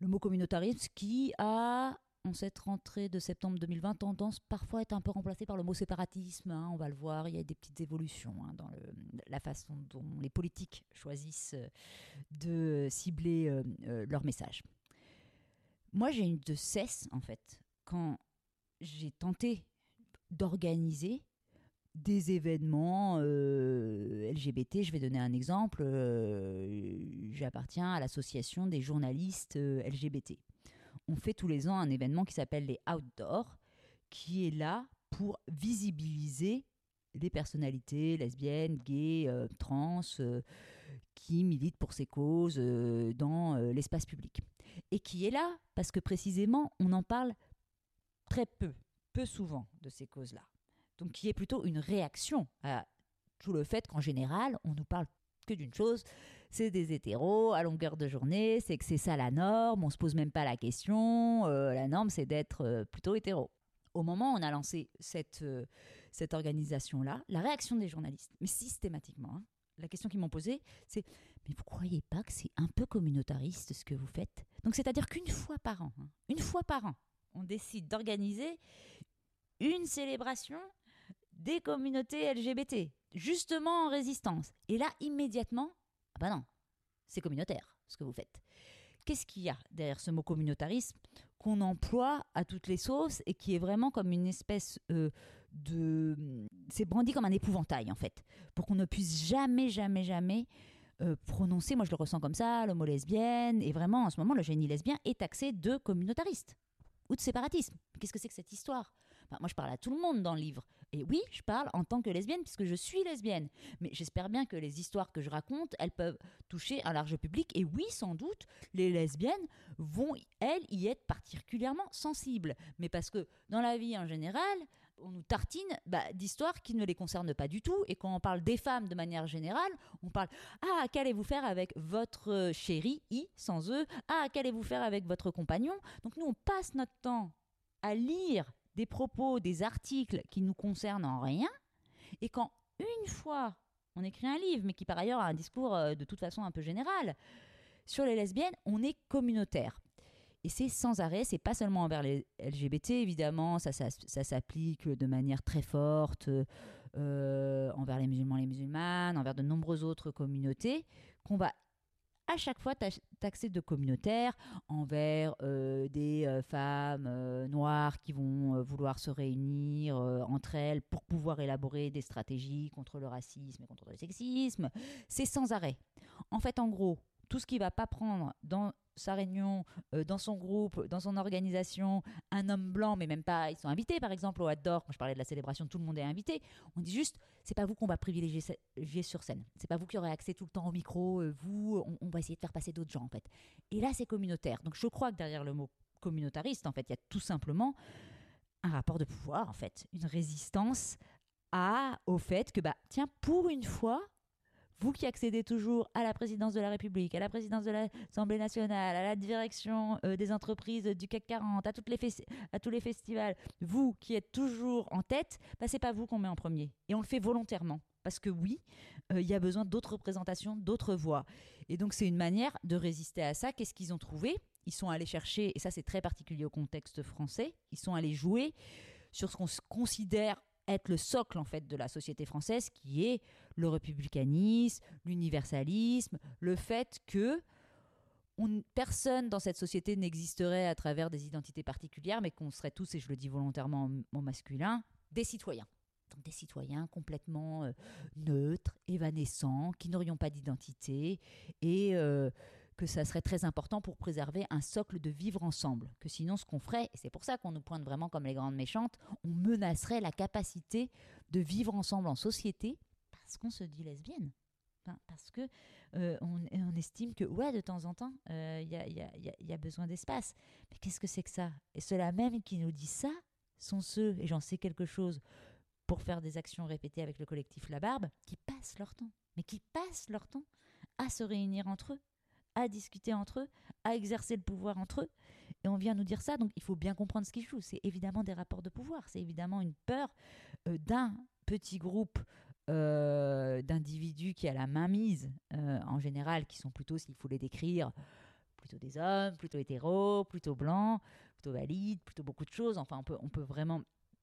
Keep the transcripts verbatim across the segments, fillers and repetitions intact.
Le mot communautarisme qui a, en cette rentrée de septembre deux mille vingt, tendance parfois à être un peu remplacé par le mot séparatisme. Hein, on va le voir, il y a des petites évolutions hein, dans le, la façon dont les politiques choisissent de cibler euh, euh, leur message. Moi, j'ai eu de cesse, en fait, quand j'ai tenté d'organiser des événements euh, L G B T. Je vais donner un exemple. Euh, j'appartiens à l'association des journalistes euh, L G B T. On fait tous les ans un événement qui s'appelle les Outdoors, qui est là pour visibiliser les personnalités lesbiennes, gays, euh, trans, euh, qui militent pour ces causes euh, dans euh, l'espace public. Et qui est là parce que précisément, on en parle très peu, peu souvent de ces causes-là. Donc qui est plutôt une réaction à tout le fait qu'en général, on nous parle que d'une chose, c'est des hétéros à longueur de journée, c'est que c'est ça la norme, on se pose même pas la question, euh, la norme c'est d'être euh, plutôt hétéro. Au moment où on a lancé cette, euh, cette organisation-là, la réaction des journalistes, mais systématiquement, hein, la question qu'ils m'ont posée, c'est « Mais vous croyez pas que c'est un peu communautariste ce que vous faites ?» Donc c'est-à-dire qu'une fois par an, hein, une fois par an, on décide d'organiser une célébration des communautés L G B T, justement en résistance. Et là, immédiatement, ah bah non, c'est communautaire ce que vous faites. Qu'est-ce qu'il y a derrière ce mot communautarisme qu'on emploie à toutes les sauces et qui est vraiment comme une espèce euh, de... C'est brandi comme un épouvantail, en fait, pour qu'on ne puisse jamais, jamais, jamais euh, prononcer, moi je le ressens comme ça, le mot lesbienne, et vraiment, en ce moment, le génie lesbien est taxé de communautariste ou de séparatisme. Qu'est-ce que c'est que cette histoire ? Enfin, moi, je parle à tout le monde dans le livre. Et oui, je parle en tant que lesbienne, puisque je suis lesbienne. Mais j'espère bien que les histoires que je raconte, elles peuvent toucher un large public. Et oui, sans doute, les lesbiennes vont, elles, y être particulièrement sensibles. Mais parce que dans la vie en général, on nous tartine bah, d'histoires qui ne les concernent pas du tout. Et quand on parle des femmes de manière générale, on parle « Ah, qu'allez-vous faire avec votre chéri, I, sans E ? Ah, qu'allez-vous faire avec votre compagnon ?» Donc nous, on passe notre temps à lire des propos, des articles qui nous concernent en rien, et quand une fois on écrit un livre, mais qui par ailleurs a un discours euh, de toute façon un peu général, sur les lesbiennes, on est communautaire. Et c'est sans arrêt, c'est pas seulement envers les L G B T, évidemment, ça, ça, ça s'applique de manière très forte euh, envers les musulmans, les musulmanes, envers de nombreuses autres communautés, qu'on va à chaque fois taxé de communautaire envers euh, des euh, femmes euh, noires qui vont euh, vouloir se réunir euh, entre elles pour pouvoir élaborer des stratégies contre le racisme et contre le sexisme. C'est sans arrêt. En fait, en gros, tout ce qui ne va pas prendre dans sa réunion, euh, dans son groupe, dans son organisation, un homme blanc, mais même pas, ils sont invités par exemple au Outdoor, quand je parlais de la célébration, tout le monde est invité, on dit juste, c'est pas vous qu'on va privilégier sur scène, c'est pas vous qui aurez accès tout le temps au micro, euh, vous, on, on va essayer de faire passer d'autres gens en fait. Et là c'est communautaire, donc je crois que derrière le mot communautariste, en fait, il y a tout simplement un rapport de pouvoir en fait, une résistance à, au fait que, bah tiens, pour une fois, vous qui accédez toujours à la présidence de la République, à la présidence de l'Assemblée nationale, à la direction euh, des entreprises du C A C quarante, à, toutes les festi- à tous les festivals, vous qui êtes toujours en tête, bah, c'est pas vous qu'on met en premier. Et on le fait volontairement. Parce que oui, il euh, y a besoin d'autres représentations, d'autres voix. Et donc c'est une manière de résister à ça. Qu'est-ce qu'ils ont trouvé ? Ils sont allés chercher, et ça c'est très particulier au contexte français, ils sont allés jouer sur ce qu'on considère être le socle en fait de la société française, qui est le républicanisme, l'universalisme, le fait que on, personne dans cette société n'existerait à travers des identités particulières, mais qu'on serait tous, et je le dis volontairement au masculin, des citoyens. Donc des citoyens complètement euh, neutres, évanescents, qui n'aurions pas d'identité, et euh, que ça serait très important pour préserver un socle de vivre ensemble. Que sinon, ce qu'on ferait, et c'est pour ça qu'on nous pointe vraiment comme les grandes méchantes, on menacerait la capacité de vivre ensemble en société parce qu'on se dit lesbienne. Enfin, parce que euh, on, on estime que, ouais, de temps en temps, il euh, y, a, y, a, y, a, y a besoin d'espace. Mais qu'est-ce que c'est que ça ? Et ceux-là même qui nous disent ça sont ceux, et j'en sais quelque chose, pour faire des actions répétées avec le collectif La Barbe, qui passent leur temps, mais qui passent leur temps à se réunir entre eux, à discuter entre eux, à exercer le pouvoir entre eux. Et on vient nous dire ça, donc il faut bien comprendre ce qui joue. C'est évidemment des rapports de pouvoir, c'est évidemment une peur euh, d'un petit groupe euh, d'individus qui a la main mise, euh, en général, qui sont plutôt, s'il faut les décrire, plutôt des hommes, plutôt hétéros, plutôt blancs, plutôt valides, plutôt beaucoup de choses. Enfin, on peut, on peut vraiment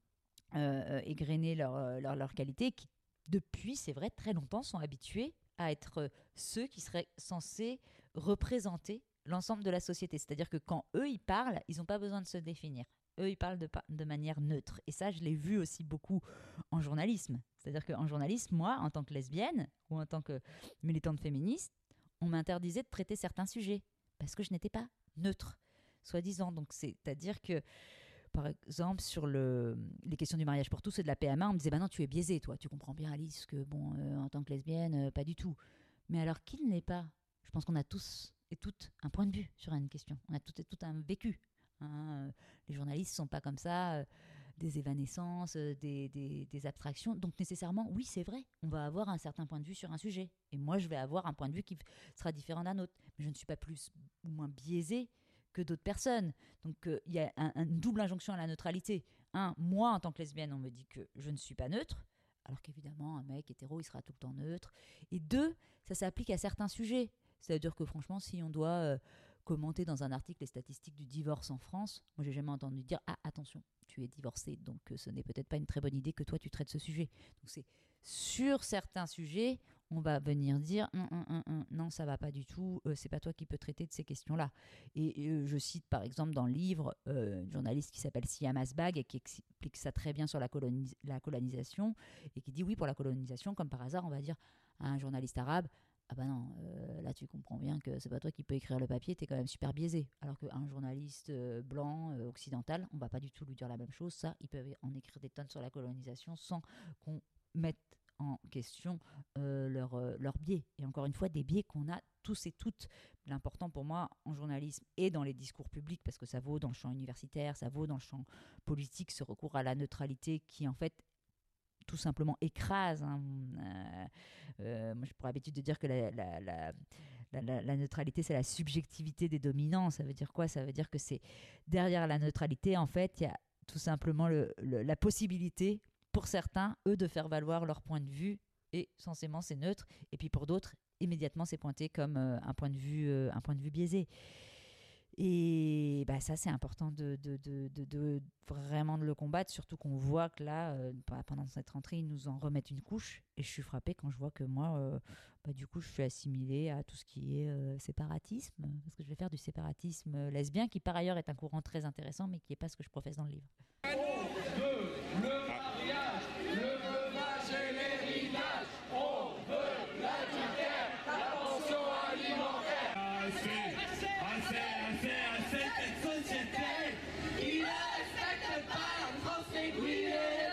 euh, égrener leurs leur, leur qualités qui, depuis, c'est vrai, très longtemps, sont habitués à être ceux qui seraient censés représenter l'ensemble de la société. C'est-à-dire que quand eux, ils parlent, ils n'ont pas besoin de se définir. Eux, ils parlent de, de manière neutre. Et ça, je l'ai vu aussi beaucoup en journalisme. C'est-à-dire qu'en journalisme, moi, en tant que lesbienne ou en tant que militante féministe, on m'interdisait de traiter certains sujets parce que je n'étais pas neutre, soi-disant. Donc, c'est-à-dire que, par exemple, sur le, les questions du mariage pour tous et de la P M A, on me disait bah non, tu es biaisée, toi. Tu comprends bien, Alice, que bon, euh, en tant que lesbienne, euh, pas du tout. Mais alors, qui ne l'est pas? Je pense qu'on a tous et toutes un point de vue sur une question. On a toutes et toutes un vécu. Hein. Les journalistes ne sont pas comme ça, euh, des évanescences, euh, des, des, des abstractions. Donc nécessairement, oui, c'est vrai, on va avoir un certain point de vue sur un sujet. Et moi, je vais avoir un point de vue qui sera différent d'un autre. Mais je ne suis pas plus ou moins biaisée que d'autres personnes. Donc il euh, y a un, un, une double injonction à la neutralité. Un, moi, en tant que lesbienne, on me dit que je ne suis pas neutre, alors qu'évidemment, un mec hétéro, il sera tout le temps neutre. Et deux, ça s'applique à certains sujets. C'est-à-dire que franchement, si on doit euh, commenter dans un article les statistiques du divorce en France, moi, j'ai jamais entendu dire « Ah, attention, tu es divorcé, donc euh, ce n'est peut-être pas une très bonne idée que toi, tu traites ce sujet. » Donc c'est sur certains sujets, on va venir dire non, non, non, non, non ça va pas du tout, euh, c'est pas toi qui peux traiter de ces questions-là. Et euh, je cite par exemple dans le livre euh, une journaliste qui s'appelle Siam Asbag et qui explique ça très bien sur la, colonis- la colonisation et qui dit oui, pour la colonisation, comme par hasard, on va dire à un journaliste arabe ah bah non, euh, là tu comprends bien que c'est pas toi qui peux écrire le papier, t'es quand même super biaisé. Alors qu'un journaliste euh, blanc, euh, occidental, on va pas du tout lui dire la même chose. Ça, ils peuvent en écrire des tonnes sur la colonisation sans qu'on mette en question euh, leur, euh, leur biais. Et encore une fois, des biais qu'on a tous et toutes. L'important pour moi en journalisme et dans les discours publics, parce que ça vaut dans le champ universitaire, ça vaut dans le champ politique, ce recours à la neutralité qui en fait tout simplement écrase. Hein. Euh, euh, moi, j'ai pour habitude de dire que la, la, la, la, la neutralité, c'est la subjectivité des dominants. Ça veut dire quoi? Ça veut dire que c'est derrière la neutralité, en fait, il y a tout simplement le, le, la possibilité pour certains, eux, de faire valoir leur point de vue et censément c'est neutre. Et puis pour d'autres, immédiatement, c'est pointé comme euh, un point de vue, euh, un point de vue biaisé. Et bah, ça, c'est important de, de, de, de, de vraiment de le combattre, surtout qu'on voit que là, euh, pendant cette rentrée, ils nous en remettent une couche. Et je suis frappée quand je vois que moi, euh, bah, du coup, je suis assimilée à tout ce qui est euh, séparatisme, parce que je vais faire du séparatisme lesbien, qui par ailleurs est un courant très intéressant, mais qui n'est pas ce que je professe dans le livre. On veut le mariage, le veuvage et l'héritage. On veut la guerre, la pension alimentaire. Assez, assez, assez, assez cette société qui ne respecte pas la France aiguille et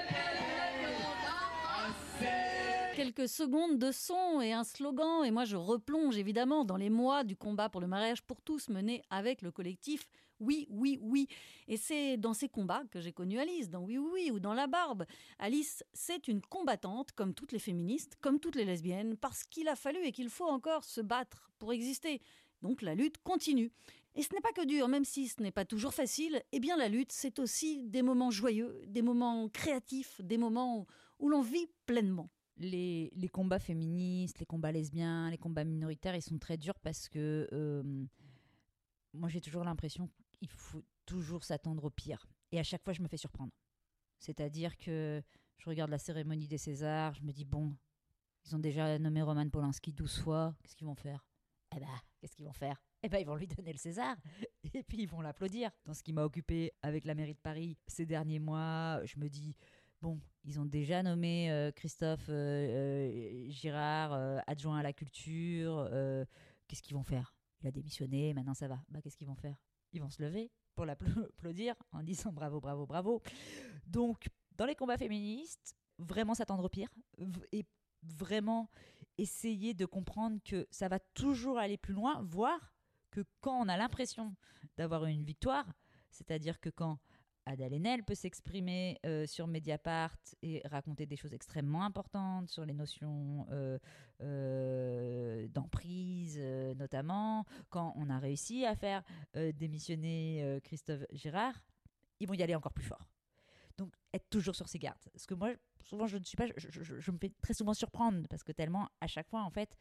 assez. Quelques secondes de son et un slogan, et moi je replonge évidemment dans les mois du combat pour le mariage pour tous mené avec le collectif Oui, oui, oui. Et c'est dans ces combats que j'ai connu Alice, dans Oui, oui, oui ou dans La Barbe. Alice, c'est une combattante, comme toutes les féministes, comme toutes les lesbiennes, parce qu'il a fallu et qu'il faut encore se battre pour exister. Donc la lutte continue. Et ce n'est pas que dur, même si ce n'est pas toujours facile, eh bien la lutte, c'est aussi des moments joyeux, des moments créatifs, des moments où l'on vit pleinement. Les, les combats féministes, les combats lesbiens, les combats minoritaires, ils sont très durs parce que euh, moi j'ai toujours l'impression qu'il faut toujours s'attendre au pire. Et à chaque fois, je me fais surprendre. C'est-à-dire que je regarde la cérémonie des Césars, je me dis bon, ils ont déjà nommé Roman Polanski douze fois, qu'est-ce qu'ils vont faire? Eh ben, qu'est-ce qu'ils vont faire? Eh ben, ils vont lui donner le César et puis ils vont l'applaudir. Dans ce qui m'a occupé avec la mairie de Paris ces derniers mois, je me dis bon, ils ont déjà nommé euh, Christophe euh, euh, Girard, euh, adjoint à la culture. Euh, qu'est-ce qu'ils vont faire? Il a démissionné, maintenant ça va. Bah, qu'est-ce qu'ils vont faire? Ils vont se lever pour l'applaudir en disant bravo, bravo, bravo. Donc, dans les combats féministes, vraiment s'attendre au pire et vraiment essayer de comprendre que ça va toujours aller plus loin, voire que quand on a l'impression d'avoir une victoire, c'est-à-dire que quand Adèle Haenel peut s'exprimer euh, sur Mediapart et raconter des choses extrêmement importantes sur les notions euh, euh, d'emprise, euh, notamment. Quand on a réussi à faire euh, démissionner euh, Christophe Girard, ils vont y aller encore plus fort. Donc, être toujours sur ses gardes. Parce que moi, souvent, je ne suis pas... Je, je, je me fais très souvent surprendre parce que tellement, à chaque fois, en fait,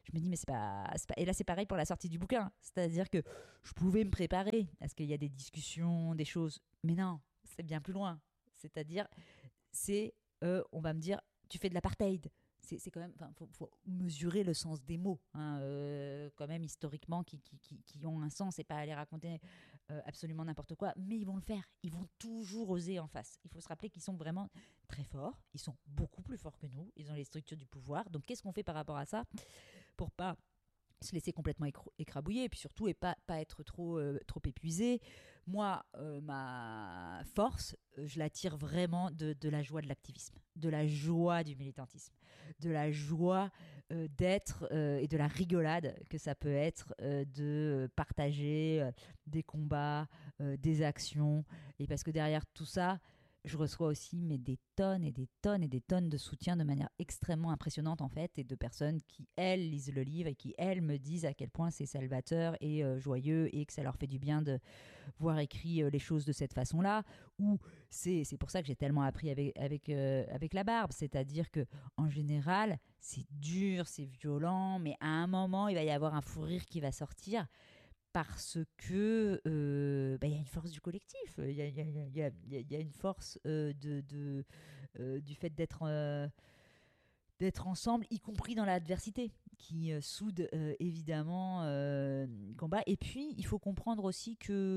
je me dis, mais c'est pas, c'est pas... Et là, c'est pareil pour la sortie du bouquin. C'est-à-dire que je pouvais me préparer à ce qu'il y a des discussions, des choses. Mais non, c'est bien plus loin. C'est-à-dire, c'est, euh, on va me dire, tu fais de l'apartheid. C'est, c'est quand même, enfin, faut, faut mesurer le sens des mots, hein, euh, quand même historiquement, qui, qui, qui, qui ont un sens, et pas aller raconter euh, absolument n'importe quoi. Mais ils vont le faire, ils vont toujours oser en face. Il faut se rappeler qu'ils sont vraiment très forts, ils sont beaucoup plus forts que nous, ils ont les structures du pouvoir. Donc qu'est-ce qu'on fait par rapport à ça pour pas se laisser complètement écro- écrabouiller, et puis surtout et pas, pas être trop, euh, trop épuisé. Moi, euh, ma force, euh, je la tire vraiment de, de la joie de l'activisme, de la joie du militantisme, de la joie euh, d'être euh, et de la rigolade que ça peut être euh, de partager euh, des combats, euh, des actions, et parce que derrière tout ça, je reçois aussi mais des tonnes et des tonnes et des tonnes de soutien de manière extrêmement impressionnante en fait, et de personnes qui, elles, lisent le livre et qui, elles, me disent à quel point c'est salvateur et euh, joyeux, et que ça leur fait du bien de voir écrit euh, les choses de cette façon-là. Ou c'est, c'est pour ça que j'ai tellement appris avec, avec, euh, avec la barbe, c'est-à-dire que en général, c'est dur, c'est violent, mais à un moment, il va y avoir un fou rire qui va sortir, parce que euh, bah, y a une force du collectif, il y a, y a, y a, y a, y a une force euh, de, de, euh, du fait d'être, euh, d'être ensemble, y compris dans l'adversité, qui euh, soude euh, évidemment euh, le combat. Et puis, il faut comprendre aussi que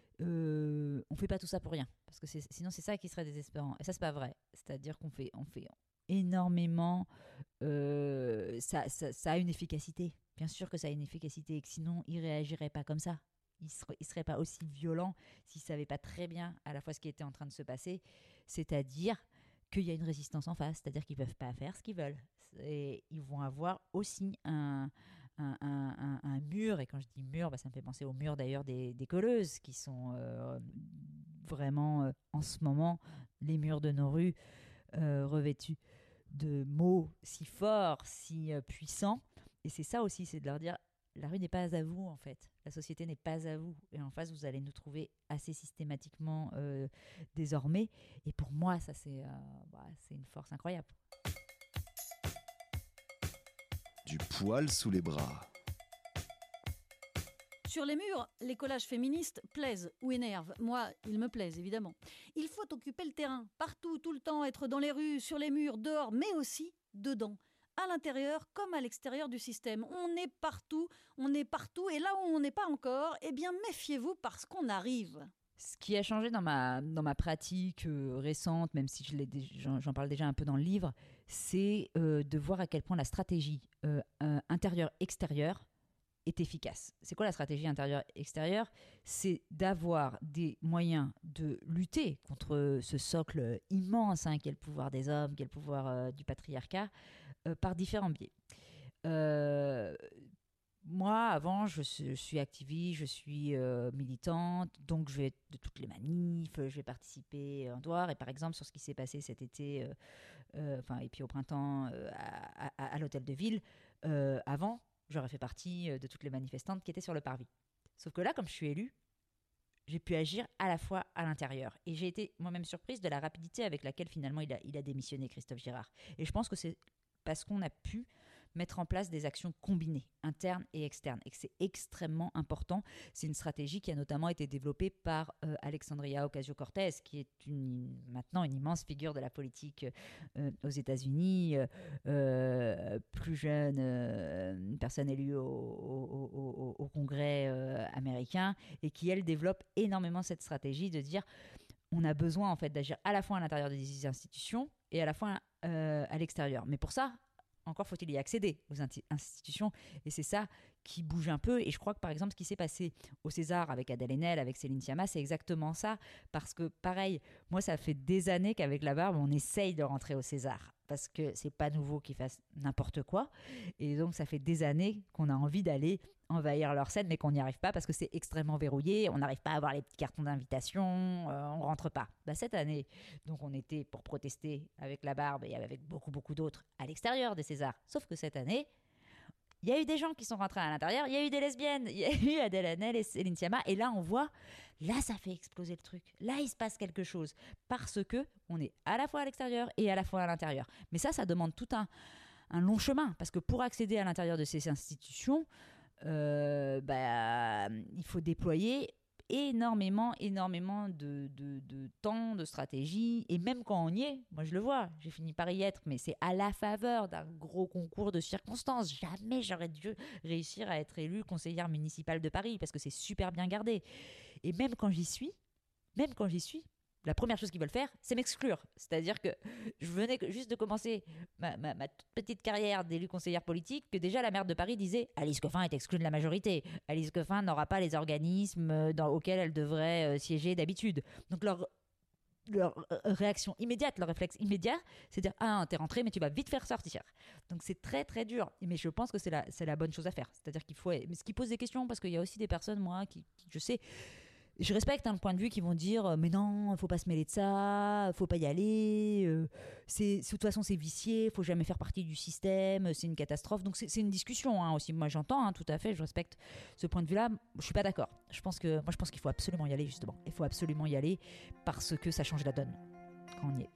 euh, on fait pas tout ça pour rien, parce que c'est, sinon c'est ça qui serait désespérant. Et ça, c'est pas vrai. C'est-à-dire qu'on fait, on fait énormément. Euh, ça, ça, ça a une efficacité. Bien sûr que ça a une efficacité, et que sinon, il ne réagirait pas comme ça. Il ne serait, il serait pas aussi violent s'il ne savait pas très bien à la fois ce qui était en train de se passer, c'est-à-dire qu'il y a une résistance en face, c'est-à-dire qu'ils ne peuvent pas faire ce qu'ils veulent. Et ils vont avoir aussi un, un, un, un, un mur, et quand je dis mur, bah, ça me fait penser au mur d'ailleurs des, des colleuses, qui sont euh, vraiment euh, en ce moment les murs de nos rues euh, revêtus de mots si forts, si euh, puissants. Et c'est ça aussi, c'est de leur dire, la rue n'est pas à vous en fait, la société n'est pas à vous, et en face vous allez nous trouver assez systématiquement euh, désormais. Et pour moi ça c'est, euh, bah, c'est une force incroyable. Du poil sous les bras. Sur les murs, les collages féministes plaisent ou énervent. Moi, ils me plaisent, évidemment. Il faut occuper le terrain, partout, tout le temps, être dans les rues, sur les murs, dehors, mais aussi dedans, à l'intérieur comme à l'extérieur du système. On est partout, on est partout, et là où on n'est pas encore, eh bien, méfiez-vous parce qu'on arrive. Ce qui a changé dans ma, dans ma pratique euh, récente, même si je l'ai, j'en, j'en parle déjà un peu dans le livre, c'est euh, de voir à quel point la stratégie euh, euh, intérieure-extérieure est efficace. C'est quoi la stratégie intérieure-extérieure ? C'est d'avoir des moyens de lutter contre ce socle immense, hein, qu'est le pouvoir des hommes, qu'est le pouvoir euh, du patriarcat, euh, par différents biais. Euh, moi, avant, je suis, je suis activiste, je suis euh, militante, donc je vais de toutes les manifs, je vais participer en dehors. Et par exemple, sur ce qui s'est passé cet été, euh, euh, enfin, et puis au printemps, euh, à, à, à l'hôtel de ville, euh, avant, j'aurais fait partie de toutes les manifestantes qui étaient sur le parvis. Sauf que là, comme je suis élue, j'ai pu agir à la fois à l'intérieur. Et j'ai été moi-même surprise de la rapidité avec laquelle finalement il a, il a démissionné, Christophe Girard. Et je pense que c'est parce qu'on a pu mettre en place des actions combinées, internes et externes, et que c'est extrêmement important. C'est une stratégie qui a notamment été développée par euh, Alexandria Ocasio-Cortez, qui est une, maintenant une immense figure de la politique euh, aux États-Unis, euh, euh, plus jeune, euh, une personne élue au, au, au, au Congrès euh, américain, et qui, elle, développe énormément cette stratégie de dire on a besoin en fait d'agir à la fois à l'intérieur des institutions et à la fois euh, à l'extérieur. Mais pour ça, encore faut-il y accéder aux institutions, et c'est ça qui bouge un peu. Et je crois que par exemple ce qui s'est passé au César avec Adèle Haenel, avec Céline Sciamma, c'est exactement ça, parce que pareil, moi ça fait des années qu'avec la barbe on essaye de rentrer au César, parce que c'est pas nouveau qu'ils fassent n'importe quoi, et donc ça fait des années qu'on a envie d'aller envahir leur scène, mais qu'on n'y arrive pas parce que c'est extrêmement verrouillé, on n'arrive pas à avoir les petits cartons d'invitation, euh, on rentre pas. Bah, cette année, donc on était pour protester avec la barbe et avec beaucoup beaucoup d'autres à l'extérieur des Césars, sauf que cette année il y a eu des gens qui sont rentrés à l'intérieur, il y a eu des lesbiennes, il y a eu Adèle Haenel et Céline Sciamma, et là on voit, là ça fait exploser le truc, là il se passe quelque chose, parce que on est à la fois à l'extérieur et à la fois à l'intérieur. Mais ça, ça demande tout un un long chemin. Parce que pour accéder à l'intérieur de ces institutions, euh, bah, il faut déployer énormément, énormément de, de, de temps, de stratégie. Et même quand on y est, moi je le vois, j'ai fini par y être, mais c'est à la faveur d'un gros concours de circonstances. Jamais j'aurais dû réussir à être élue conseillère municipale de Paris, parce que c'est super bien gardé. Et même quand j'y suis, même quand j'y suis, la première chose qu'ils veulent faire, c'est m'exclure. C'est-à-dire que je venais juste de commencer ma, ma, ma toute petite carrière d'élue conseillère politique, que déjà la maire de Paris disait « Alice Coffin est exclue de la majorité. Alice Coffin n'aura pas les organismes dans, auxquels elle devrait euh, siéger d'habitude. » Donc leur, leur réaction immédiate, leur réflexe immédiat, c'est de dire « Ah, t'es rentré, mais tu vas vite faire sortir. » Donc c'est très très dur. Mais je pense que c'est la, c'est la bonne chose à faire. C'est-à-dire qu'il faut... Mais ce qui pose des questions, parce qu'il y a aussi des personnes, moi, qui, qui je sais... Je respecte hein, le point de vue qui vont dire mais non, il faut pas se mêler de ça, faut pas y aller, euh, c'est, de toute façon c'est vicié, faut jamais faire partie du système, c'est une catastrophe. Donc c'est, c'est une discussion hein, aussi. Moi j'entends hein, tout à fait, je respecte ce point de vue-là. Je suis pas d'accord. Je pense que moi je pense qu'il faut absolument y aller justement. Il faut absolument y aller parce que ça change la donne quand on y est.